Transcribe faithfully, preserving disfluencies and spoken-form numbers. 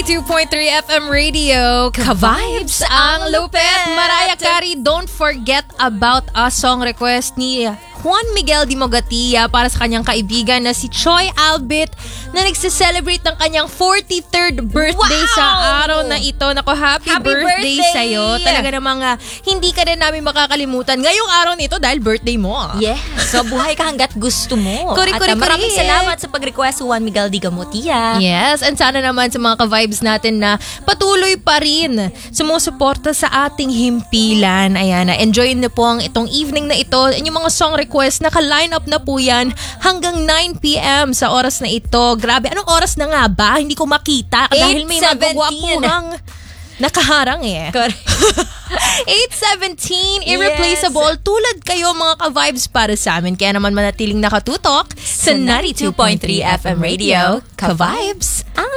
ninety-two point three F M Radio, Ka-Vibes ang lupit. Mariah Carey, Don't Forget About Us, song request ni Juan Miguel Di Mogatia para sa kanyang kaibigan na si Choi Albit na nagse-celebrate ng kanyang forty-third birthday Wow! sa araw na ito. Nako, happy, Happy birthday, birthday! sa'yo. Talaga namang uh, hindi ka rin namin makakalimutan ngayong araw nito dahil birthday mo. Yes. So, buhay ka hanggat gusto mo. Kuri, At kuri, uh, maraming kuri. salamat sa pag-request Juan Miguel Di Gamutia. Yes, and sana naman sa mga ka-vibes natin na patuloy pa rin sumusuporta sa ating himpilan. Ayan, na enjoy niyo po ang itong evening na ito. Inyong mga song request, naka-line up na po yan hanggang nine p.m. sa oras na ito. Grabe, anong oras na nga ba? Hindi ko makita dahil may eight seventeen. magagwapuhang nakaharang eh. Correct. eight seventeen, irreplaceable. Tulad kayo mga ka-vibes para sa amin. Kaya naman manatiling nakatutok sa ninety-two point three F M Radio, Ka-Vibes.